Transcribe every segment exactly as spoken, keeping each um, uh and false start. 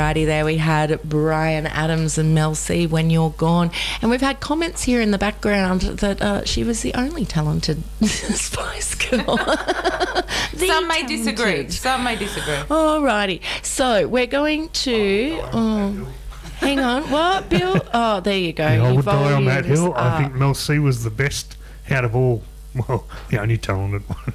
Alrighty, there we had Brian Adams and Mel C, When You're Gone. And we've had comments here in the background that uh, she was the only talented Spice Girl. Some may disagree. Some may disagree. Alrighty. So we're going to... Oh, hang on. What, Bill? Oh, there you go. Yeah, I Your would die on that volumes hill. I are- think Mel C was the best out of all. Well, the only talented one.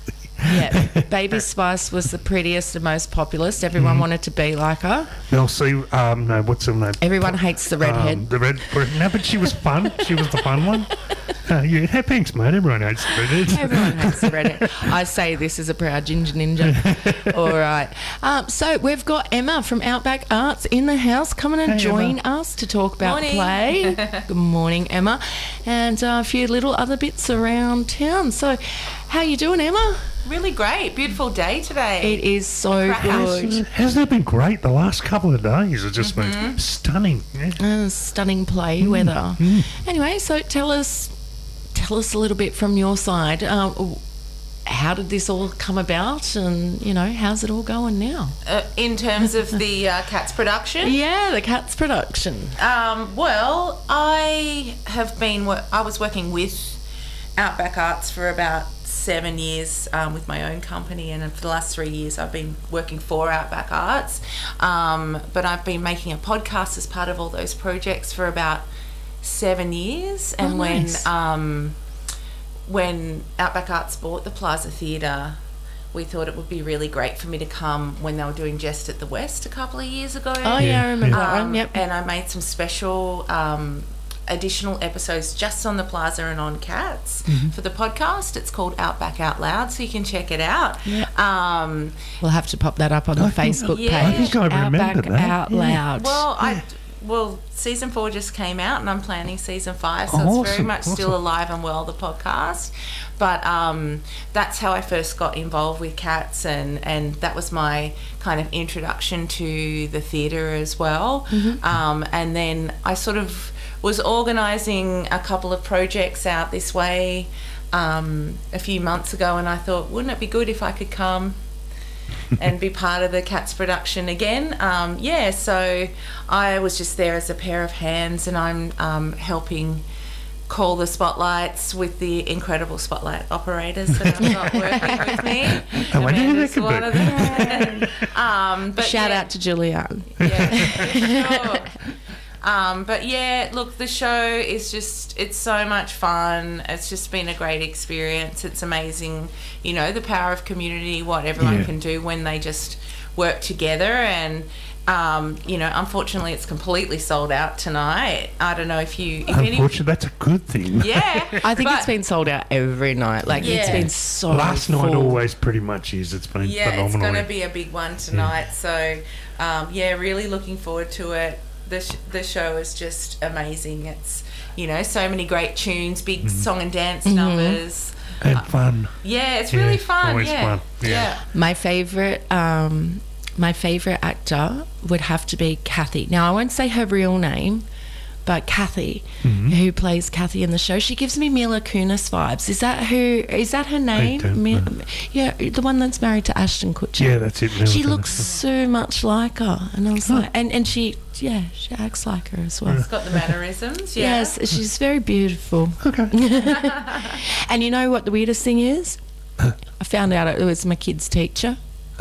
Yeah, Baby Spice was the prettiest and most populist. Everyone Mhm. wanted to be like her. Mel C, um, no, what's her name? Everyone hates the redhead. Um, the red, no, but she was fun. She was the fun one. Uh, yeah, hey, thanks, mate. Everyone hates the redhead. Everyone hates the redhead. I say this as a proud ginger ninja. All right. Um, so we've got Emma from Outback Arts in the house coming and Hey, join Emma. us to talk about Morning. play. Good morning, Emma. And uh, a few little other bits around town. So how you doing, Emma? Really great. Beautiful day today. It is so good. Hasn't it been great the last couple of days? It's just Mm-hmm. been stunning. Yeah. Uh, stunning play Mm, weather. Anyway, so tell us, tell us a little bit from your side. Um, how did this all come about, and you know, how's it all going now? Uh, in terms of the uh, Cats production? Yeah, the Cats production. Um, well, I have been, wo- I was working with Outback Arts for about seven years um, with my own company, and for the last three years I've been working for Outback Arts. Um, but I've been making a podcast as part of all those projects for about seven years. And Oh, when nice. um, when Outback Arts bought the Plaza Theatre, we thought it would be really great for me to come when they were doing Jest at the West a couple of years ago. Oh yeah, I remember that Um, one. Yep. And I made some special um, additional episodes just on the Plaza and on Cats Mm-hmm. for the podcast. It's called Outback Out Loud, so you can check it out. Yeah. Um, We'll have to pop that up on the I think- Facebook Yeah. page. I think I remembered Outback that. Out Yeah. Loud. well, I well season four just came out, and I'm planning season five, so Oh, it's very awesome, much still awesome. alive and well, the podcast. But um, that's how I first got involved with Cats, and and that was my kind of introduction to the theatre as well. Um, and then I sort of was organising a couple of projects out this way um, a few months ago, and I thought, wouldn't it be good if I could come and be part of the Cats production again? Um, yeah, so I was just there as a pair of hands, and I'm um, helping call the spotlights with the incredible spotlight operators that I've got working with me. I wonder who Amanda's that could one be. of them. um, but Shout yeah, out to Julianne. yeah, sure. Um, but yeah, look, the show is just, it's so much fun. It's just been a great experience. It's amazing, you know, the power of community, what everyone Yeah. can do when they just work together. And, um, you know, unfortunately it's completely sold out tonight. I don't know if you, if any, Unfortunately, that's a good thing. yeah. I think but- it's been sold out every night. Like it's Yeah. been so Last night full. always pretty much is. It's been Yeah, it's phenomenal. going to be a big one tonight. So, um, yeah, really looking forward to it. The sh- the show is just amazing. It's, you know, so many great tunes, big song and dance numbers. and fun. Yeah, it's Yeah, really fun. always yeah. fun. Yeah. My favorite, um, my favorite actor would have to be Kathy. Now I won't say her real name, but Kathy, Mm-hmm. who plays Kathy in the show, she gives me Mila Kunis vibes. Is that who? Is that her name? don't Mi- know. yeah, the one that's married to Ashton Kutcher. Yeah, that's it. Mila She Kunis. looks so much like her, and I was like, and and she, yeah, she acts like her as well. It's got the mannerisms. Yeah. Yes, she's very beautiful. Okay. And you know what the weirdest thing is? I found out it was my kid's teacher.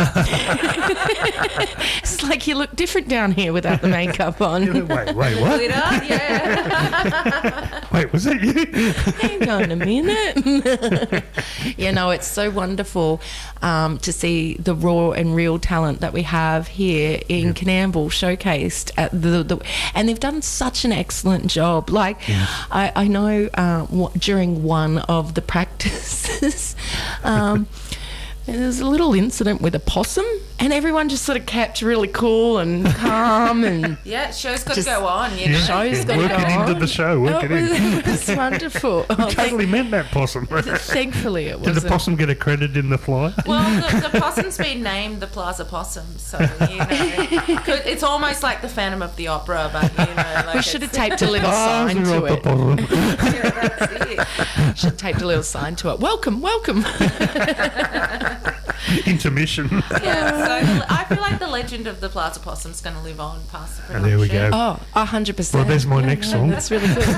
It's like you look different down here without the makeup on. wait, wait, what? Glitter, yeah. Wait, was that you? Hang on a minute. You know, it's so wonderful um, to see the raw and real talent that we have here in Yeah. Canamble showcased at the, the and they've done such an excellent job. Like I, I know uh, w- during one of the practices um, there was a little incident with a possum, and everyone just sort of kept really cool and calm and Yeah, show's got Just- to go on, you Yeah. know. show's Yeah, got to work go it into on. the show, work Oh, it in. It was wonderful. Oh, thank- Totally meant that possum. Did thankfully, it the wasn't. possum get a credit in the flyer? Well, the, the possum's been named the Plaza Possum, so, you know. Could- It's almost like the Phantom of the Opera, but, you know. Like We should have it's- taped a little sign to it. possum. Yeah, that's it. Should have taped a little sign to it. Welcome, welcome. Intermission. Yeah, so I feel like the legend of the Plaza Possum's going to live on past the production. There we go. Oh, a hundred percent. Well, there's my next song. That's really good.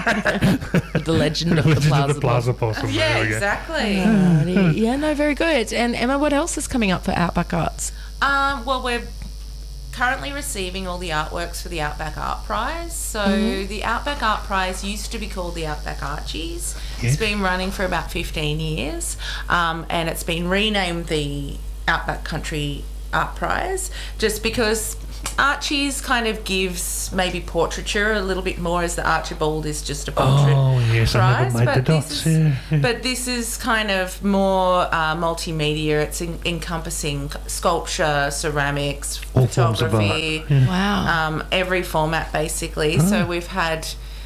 The legend of the Legend Plaza. of the Plaza Possum. Yeah, There we go. exactly. Alrighty. Yeah, no, very good. And Emma, what else is coming up for Outback Arts? Um, well, we're currently receiving all the artworks for the Outback Art Prize. So the Outback Art Prize used to be called the Outback Archies. Yes. It's been running for about fifteen years, um, and it's been renamed the Outback Country Art Prize just because Archie's kind of gives maybe portraiture a little bit more, as the Archibald is just a portrait Oh, yes, I prize. never made but the this dots. is- Yeah, yeah. But this is kind of more uh, multimedia. It's en- encompassing sculpture, ceramics, All forms of art. photography, Yeah. Wow. um, every format basically. Oh. So we've had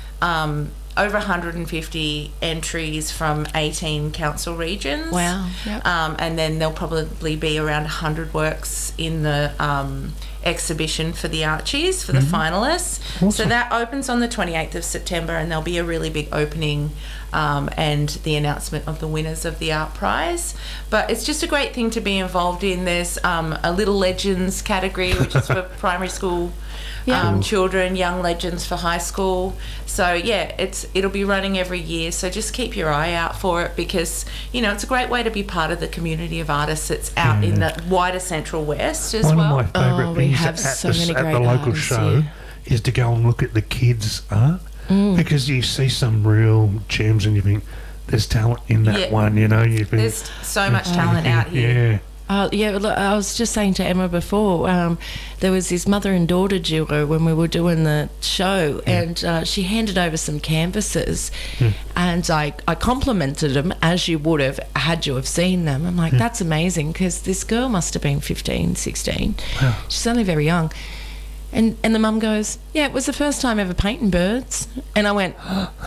um, over one hundred fifty entries from eighteen council regions. Wow. Yep. Um, and then there'll probably be around one hundred works in the um, exhibition for the Archies, for the finalists. So Awesome. that opens on the twenty-eighth of September, and there'll be a really big opening um, and the announcement of the winners of the Art Prize. But it's just a great thing to be involved in. There's um, a Little Legends category, which is for primary school Yeah. um, children, young legends for high school. So yeah, it's it'll be running every year. So just keep your eye out for it, because you know it's a great way to be part of the community of artists that's out in the wider Central West as One well. of my favourite Oh, we things have at, so the, many at the great local artists show here. is to go and look at the kids' art, because you see some real gems and you think there's talent in that Yeah. one, you know. You think, There's so much talent out here. Yeah. Uh, yeah, look, I was just saying to Emma before, um, there was this mother and daughter duo when we were doing the show, and uh, she handed over some canvases, and I, I complimented them as you would have had you have seen them. I'm like, that's amazing, because this girl must have been fifteen, sixteen. Wow. She's only very young. And, and the mum goes, yeah, it was the first time ever painting birds. And I went,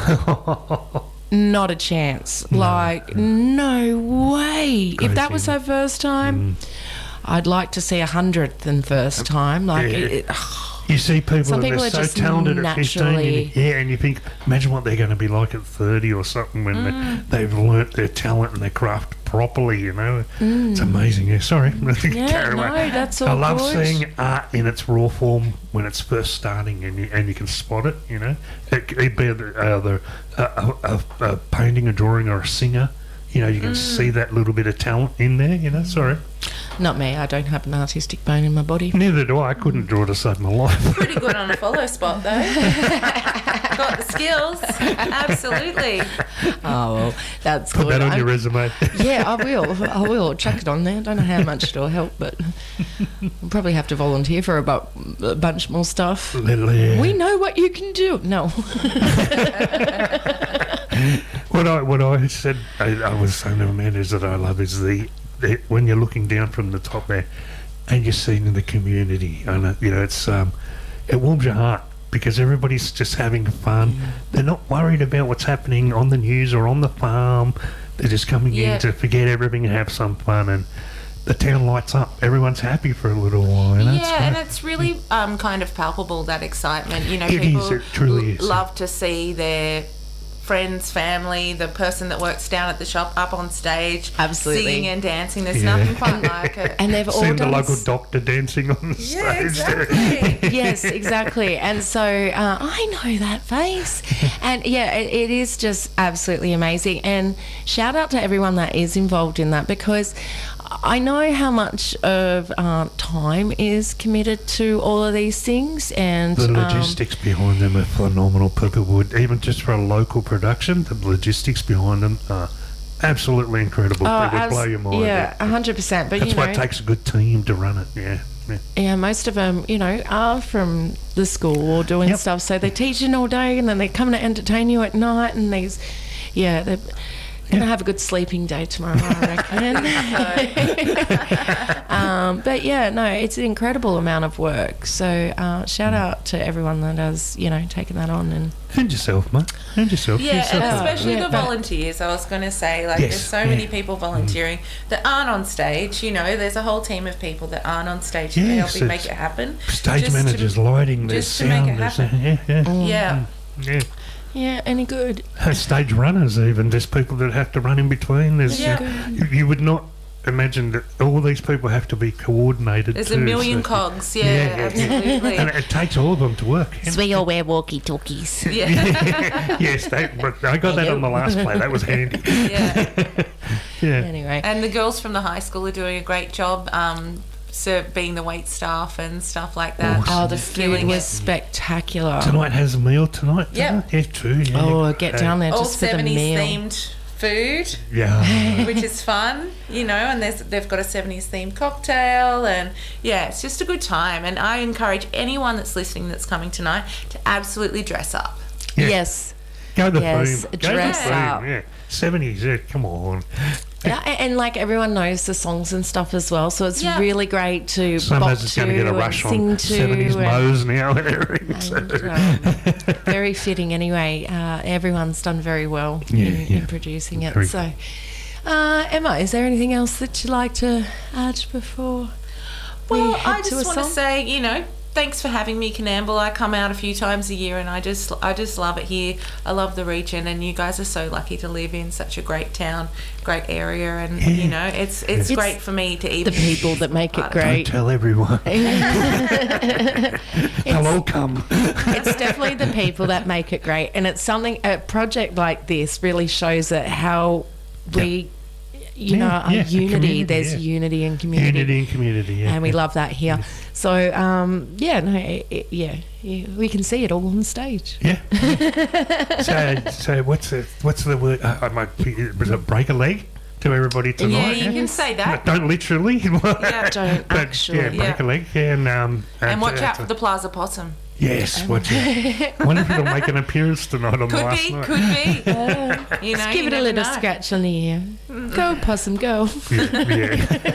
not a chance. Like, no way. If that was her first time, I'd like to see a hundredth and first time. Like, Yeah. it, it, You see people Some that people are are so just talented at fifteen, and you- naturally- yeah, and you think, imagine what they're going to be like at thirty or something when Mm. they, they've learnt their talent and their craft properly, you know. It's amazing. Yeah, sorry. Mm. yeah, Carry no, away. that's all I love good. seeing art in its raw form when it's first starting, and you, and you can spot it. You know, it could be the, uh, the uh, a, a, a painting, a drawing, or a singer. You know, you can see that little bit of talent in there. You know, sorry. Not me. I don't have an artistic bone in my body. Neither do I. I couldn't draw to save my life. Pretty good on a follow spot though. Got the skills. Absolutely. Oh, well, that's Put good. that on I'm- your resume. Yeah, I will. I will. Chuck it on there. Don't know how much it'll help, but I'll probably have to volunteer for about a bunch more stuff. Little, yeah. We know what you can do. No. What I what I said I, I was saying to Amanda is that I love is the, the when you're looking down from the top there, and you're seeing the community, and it, you know it's um, it warms your heart because everybody's just having fun. They're not worried about what's happening on the news or on the farm. They're just coming Yeah. in to forget everything and have some fun, and the town lights up. Everyone's happy for a little while. And that's Yeah, and great. it's really um, kind of palpable, that excitement. You know, It people is, it truly l- is. love to see their friends, family, the person that works down at the shop up on stage, Absolutely. singing and dancing. There's Yeah. nothing quite like it. And they've all Seeing the done local s- doctor dancing on the Yeah, stage there. exactly. yes, exactly. And so uh, I know that face. And yeah, it, it is just absolutely amazing. And shout out to everyone that is involved in that, because I know how much of uh, time is committed to all of these things. And The um, logistics behind them are phenomenal. People would, even just for a local production, the logistics behind them are absolutely incredible. oh, They would as- blow your mind. yeah, a hundred percent. But That's you why know, it takes a good team to run it. Yeah. yeah. yeah, most of them, you know, are from the school or doing Yep. stuff. So they're teaching all day, and then they're coming to entertain you at night. And these, yeah, they're going to have a good sleeping day tomorrow, I reckon. um, but yeah, no, it's an incredible amount of work. So uh, shout out to everyone that has, you know, taken that on. And And yourself, mate. And yourself. Yeah, Yourself. and Oh, especially yeah, the but- volunteers. I was going to say, like, Yes, there's so many yeah. people volunteering that aren't on stage. You know, there's a whole team of people that aren't on stage to Yes, help you make it's it happen. Stage Just to- managers, lighting, there's just to make sound. it There's, happen. yeah, yeah, Yeah. yeah. yeah, any good? Uh, Stage runners, even. There's people that have to run in between. There's, Yeah. uh, you, you would not imagine that all these people have to be coordinated. There's too, a million so- cogs. Yeah, Yeah, yeah, yeah. absolutely. And it takes all of them to work. So we all wear walkie-talkies. Yeah. Yes, that, but I got that on the last play. That was handy. Yeah. Yeah. Anyway. And the girls from the high school are doing a great job, um, so being the wait staff and stuff like that. Awesome. Oh, the Just food killing was it. spectacular. Tonight has a meal tonight. Yeah. doesn't it? Yeah, true. Yeah. Oh, get Okay. down there All just for the seventies meal. themed food, Yeah. which is fun, you know, and there's, they've got a seventies themed cocktail, and yeah, it's just a good time. And I encourage anyone that's listening that's coming tonight to absolutely dress up. Yeah. Yes. Go the Yes, boom. Go dress the boom. up. Yeah. seventies. Yeah. Come on. Yeah, and, and like everyone knows the songs and stuff as well, so it's Yeah. really great to Sometimes bop it's to going to get a and rush sing on to. seventies and- mows now and everything. so- and, um, very fitting anyway. Uh, everyone's done very well Yeah, in, yeah. in producing it. Very So, uh, Emma, is there anything else that you'd like to add before we Well, head I to a just want to song? say, you know, thanks for having me, Canamble. I come out a few times a year, and I just, I just love it here. I love the region, and you guys are so lucky to live in such a great town, great area, and Yeah. you know, it's it's It's great for me to even the people that make it Don't great. tell everyone. They'll all come. It's definitely the people that make it great, and it's something. A project like this really shows it how we, you Yeah, know, our yeah, the unity. community, There's yeah. unity and community. Unity and community. Yeah. And we yeah. love that here. So, um, yeah, no, it, it- yeah, yeah, we can see it all on stage. Yeah. so, so what's the what's the word? Uh, I might be- was it break a leg to everybody tonight? Yeah, you can say that. Don't literally. Yeah. Don't But, actually. yeah, break Yeah. a leg. Yeah, and um. And watch uh, out for the Plaza Possum. Yes, watch out. I wonder if it'll make an appearance tonight on the Could last be, night. could be. You know, Just give you it a never little know. scratch on the ear. Go, possum, go. Yeah.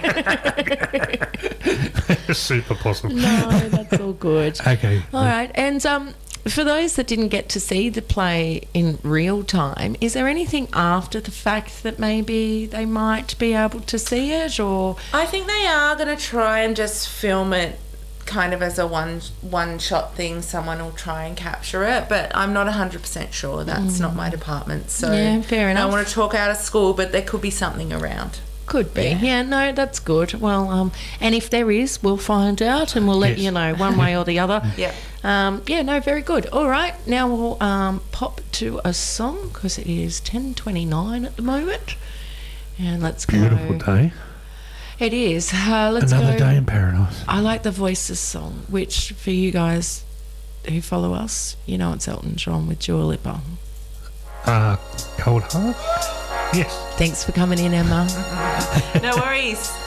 yeah. Super possum. No, that's all good. Okay. All right, and um, for those that didn't get to see the play in real time, is there anything after the fact that maybe they might be able to see it, or I think they are going to try and just film it kind of as a one one shot thing. Someone will try and capture it, but I'm not one hundred percent sure. That's not my department. So Yeah, fair I enough. don't want to talk out of school, but there could be something around. could be? Yeah. Yeah, no, that's good. Well, um, and if there is, we'll find out and we'll let Yes. you know one way or the other. Yeah. Um, yeah, no, very good. All right, now we'll um, pop to a song because it is ten twenty-nine at the moment, and let's go. Beautiful day. It is. Uh, let's Another go. day in paradise. I like the Voices song, which for you guys who follow us, you know it's Elton John with Dua Lipa. Uh, cold heart. Yes. Thanks for coming in, Emma. No worries.